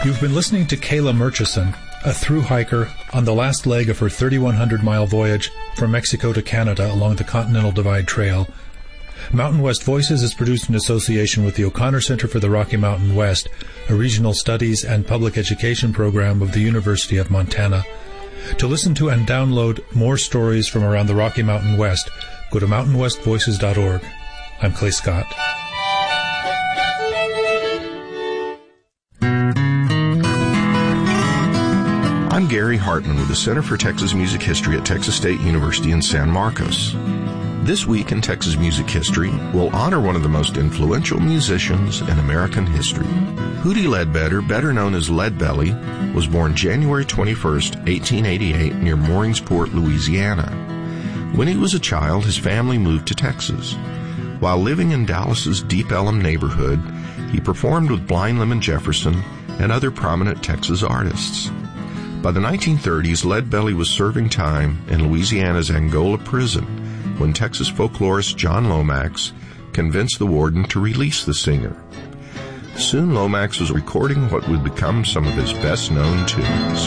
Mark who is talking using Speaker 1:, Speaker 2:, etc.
Speaker 1: You've been listening to Kayla Murchison, a thru hiker on the last leg of her 3,100-mile voyage from Mexico to Canada along the Continental Divide Trail. Mountain West Voices is produced in association with the O'Connor Center for the Rocky Mountain West, a regional studies and public education program of the University of Montana. To listen to and download more stories from around the Rocky Mountain West, go to mountainwestvoices.org. I'm Clay Scott.
Speaker 2: I'm Gary Hartman with the Center for Texas Music History at Texas State University in San Marcos. This week in Texas Music History, we'll honor one of the most influential musicians in American history. Hootie Ledbetter, better known as Leadbelly, was born January 21st, 1888, near Mooringsport, Louisiana. When he was a child, his family moved to Texas. While living in Dallas's Deep Ellum neighborhood, he performed with Blind Lemon Jefferson and other prominent Texas artists. By the 1930s, Leadbelly was serving time in Louisiana's Angola prison when Texas folklorist John Lomax convinced the warden to release the singer. Soon Lomax was recording what would become some of his best-known tunes.